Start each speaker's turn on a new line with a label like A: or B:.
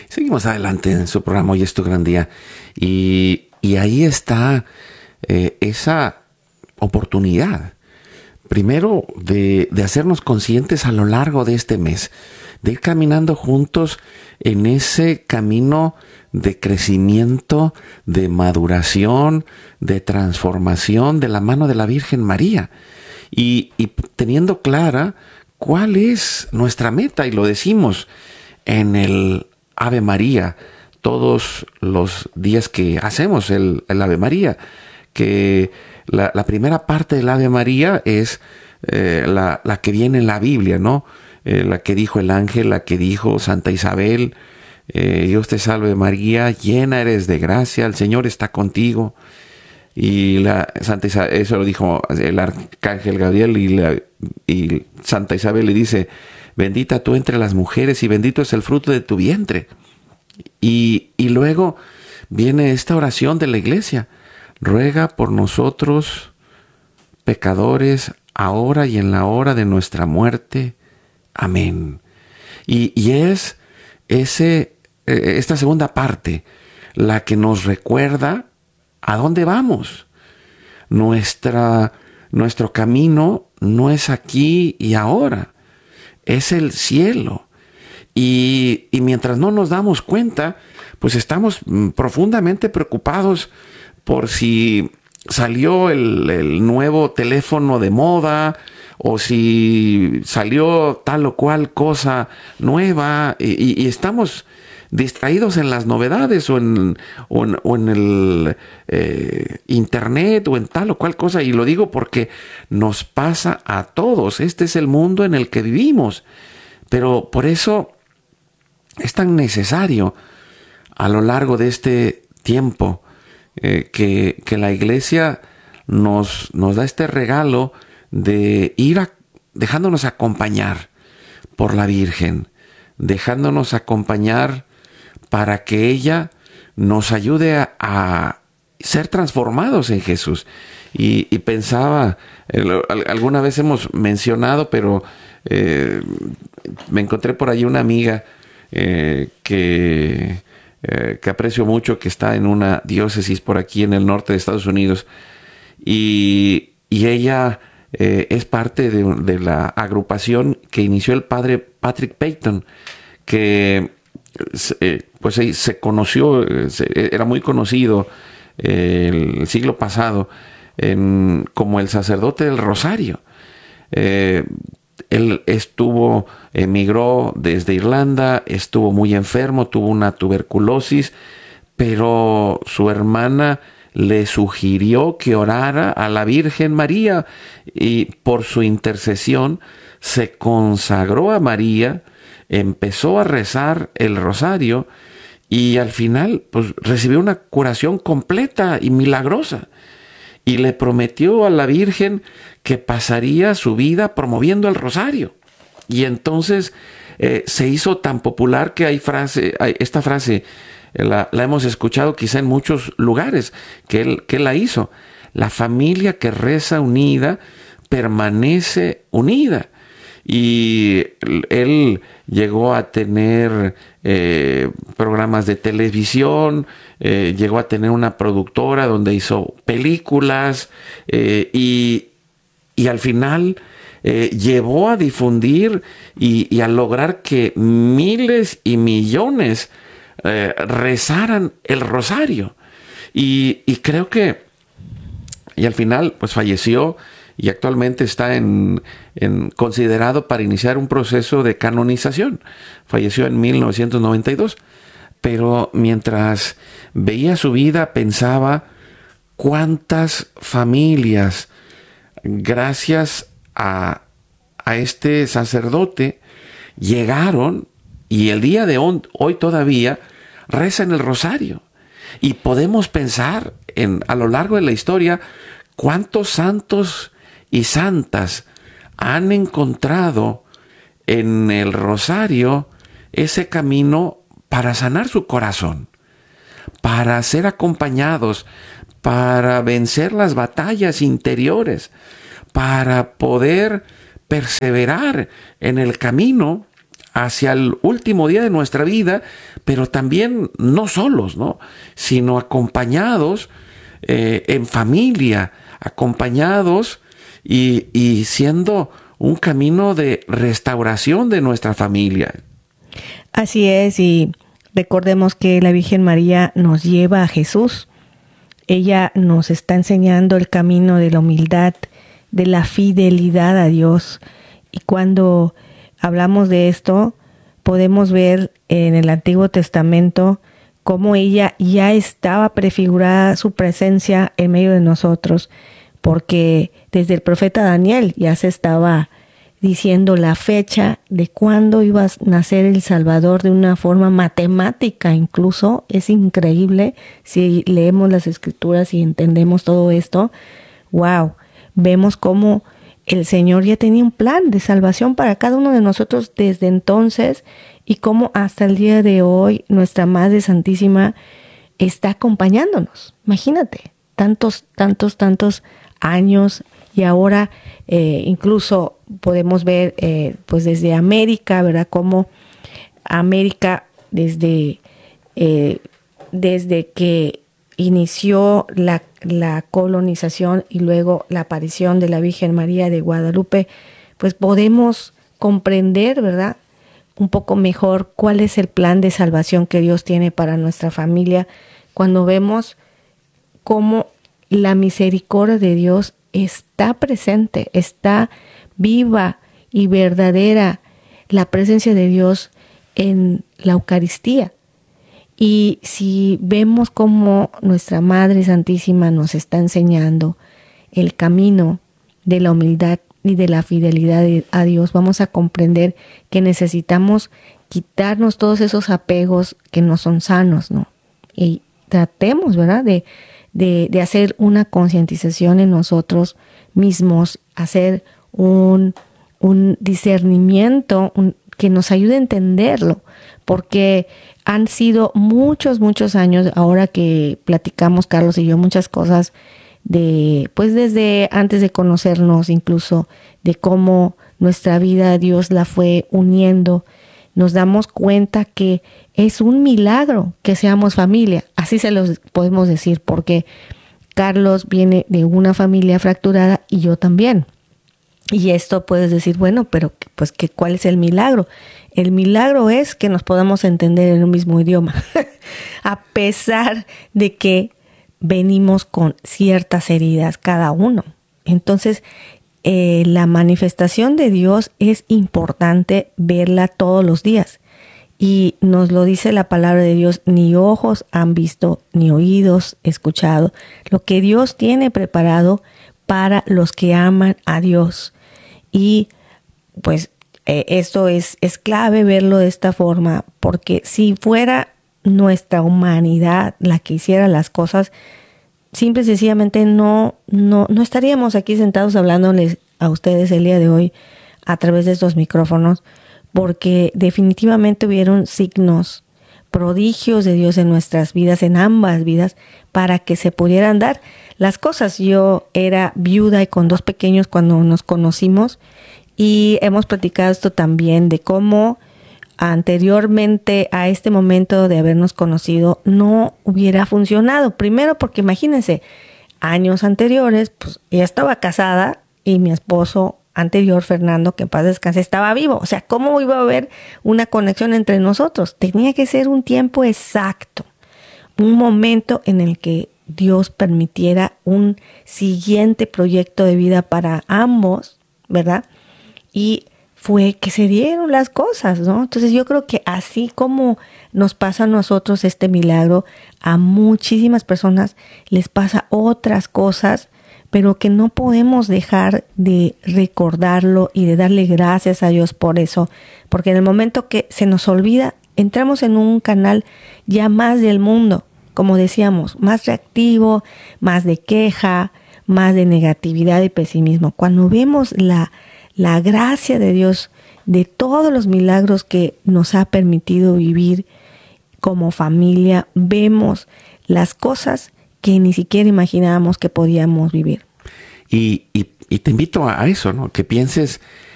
A: Seguimos adelante en su programa Hoy es tu gran día. Y ahí está esa oportunidad. Primero, de hacernos conscientes a lo largo de este mes, de ir caminando juntos en ese camino de crecimiento, de maduración, de transformación de la mano de la Virgen María. Y teniendo clara cuál es nuestra meta, y lo decimos en el Ave María, todos los días que hacemos el Ave María, que la primera parte del Ave María es la que viene en la Biblia, ¿no? La que dijo el ángel, la que dijo Santa Isabel, Dios te salve María, llena eres de gracia, el Señor está contigo. Y Santa Isabel, eso lo dijo el arcángel Gabriel, y Santa Isabel le dice: bendita tú entre las mujeres y bendito es el fruto de tu vientre. Y luego viene esta oración de la iglesia: ruega por nosotros pecadores, ahora y en la hora de nuestra muerte. Amén. Y es esta segunda parte la que nos recuerda a dónde vamos. Nuestro camino no es aquí y ahora, es el cielo. Y mientras no nos damos cuenta, pues estamos profundamente preocupados por si salió el nuevo teléfono de moda, o si salió tal o cual cosa nueva, y estamos distraídos en las novedades o en el internet o en tal o cual cosa. Y lo digo porque nos pasa a todos. Este es el mundo en el que vivimos. Pero por eso es tan necesario a lo largo de este tiempo que la iglesia nos da este regalo de ir dejándonos acompañar por la Virgen, dejándonos acompañar para que ella nos ayude a ser transformados en Jesús. Y pensaba, alguna vez hemos mencionado, pero me encontré por ahí una amiga que aprecio mucho, que está en una diócesis por aquí en el norte de Estados Unidos, y ella es parte de la agrupación que inició el padre Patrick Peyton, que pues se conoció, era muy conocido el siglo pasado como el sacerdote del Rosario. Él emigró desde Irlanda, estuvo muy enfermo, tuvo una tuberculosis, pero su hermana le sugirió que orara a la Virgen María, y por su intercesión se consagró a María, empezó a rezar el rosario, y al final pues recibió una curación completa y milagrosa. Y le prometió a la Virgen que pasaría su vida promoviendo el rosario. Y entonces se hizo tan popular que hay esta frase, la hemos escuchado quizá en muchos lugares, que él la hizo: la familia que reza unida permanece unida. Y él llegó a tener programas de televisión, llegó a tener una productora donde hizo películas, y al final llevó a difundir y a lograr que miles y millones rezaran el rosario. Y creo que, y al final pues falleció, y actualmente está considerado para iniciar un proceso de canonización. Falleció en 1992. Pero mientras veía su vida, pensaba cuántas familias, gracias a este sacerdote, llegaron, y el día de hoy todavía rezan el rosario. Y podemos pensar a lo largo de la historia cuántos santos y santas han encontrado en el rosario ese camino para sanar su corazón, para ser acompañados, para vencer las batallas interiores, para poder perseverar en el camino hacia el último día de nuestra vida, pero también no solos, ¿no? Sino acompañados en familia, acompañados y siendo un camino de restauración de nuestra familia.
B: Así es, y recordemos que la Virgen María nos lleva a Jesús. Ella nos está enseñando el camino de la humildad, de la fidelidad a Dios. Y cuando hablamos de esto, podemos ver en el Antiguo Testamento cómo ella ya estaba prefigurada su presencia en medio de nosotros, porque desde el profeta Daniel ya se estaba diciendo la fecha de cuándo iba a nacer el Salvador de una forma matemática. Incluso es increíble si leemos las Escrituras y entendemos todo esto. ¡Wow! Vemos cómo el Señor ya tenía un plan de salvación para cada uno de nosotros desde entonces, y cómo hasta el día de hoy nuestra Madre Santísima está acompañándonos. Imagínate, tantos años, y ahora incluso podemos ver pues desde América, ¿verdad? Cómo América desde que inició la colonización y luego la aparición de la Virgen María de Guadalupe, pues podemos comprender, ¿verdad?, un poco mejor cuál es el plan de salvación que Dios tiene para nuestra familia, cuando vemos cómo la misericordia de Dios está presente, está viva y verdadera la presencia de Dios en la Eucaristía. Y si vemos cómo nuestra Madre Santísima nos está enseñando el camino de la humildad y de la fidelidad a Dios, vamos a comprender que necesitamos quitarnos todos esos apegos que no son sanos, ¿no? Y tratemos, ¿verdad?, de hacer una concientización en nosotros mismos, hacer un discernimiento que nos ayude a entenderlo, porque han sido muchos años, ahora que platicamos Carlos y yo muchas cosas pues desde antes de conocernos, incluso de cómo nuestra vida Dios la fue uniendo, nos damos cuenta que es un milagro que seamos familia, así se los podemos decir, porque Carlos viene de una familia fracturada y yo también. Y esto puedes decir, bueno, pero pues ¿cuál es el milagro? El milagro es que nos podamos entender en un mismo idioma, a pesar de que venimos con ciertas heridas cada uno. Entonces, la manifestación de Dios es importante verla todos los días. Y nos lo dice la palabra de Dios: ni ojos han visto, ni oídos escuchado lo que Dios tiene preparado para los que aman a Dios. Y pues esto es clave verlo de esta forma, porque si fuera nuestra humanidad la que hiciera las cosas, simple y sencillamente no estaríamos aquí sentados hablándoles a ustedes el día de hoy a través de estos micrófonos, porque definitivamente hubieron signos, prodigios de Dios en nuestras vidas, en ambas vidas, para que se pudieran dar las cosas. Yo era viuda y con 2 pequeños cuando nos conocimos, y hemos platicado esto también de cómo anteriormente a este momento de habernos conocido no hubiera funcionado. Primero porque imagínense, años anteriores, pues ella estaba casada y mi esposo anterior, Fernando, que en paz descanse, estaba vivo. O sea, ¿cómo iba a haber una conexión entre nosotros? Tenía que ser un tiempo exacto, un momento en el que Dios permitiera un siguiente proyecto de vida para ambos, ¿verdad? Y fue que se dieron las cosas, ¿no? Entonces yo creo que así como nos pasa a nosotros este milagro, a muchísimas personas les pasa otras cosas, pero que no podemos dejar de recordarlo y de darle gracias a Dios por eso, porque en el momento que se nos olvida, entramos en un canal ya más del mundo, como decíamos, más reactivo, más de queja, más de negatividad y pesimismo. Cuando vemos la gracia de Dios, de todos los milagros que nos ha permitido vivir como familia, vemos las cosas que ni siquiera imaginábamos que podíamos vivir.
A: Y te invito a eso, ¿no? Que pienses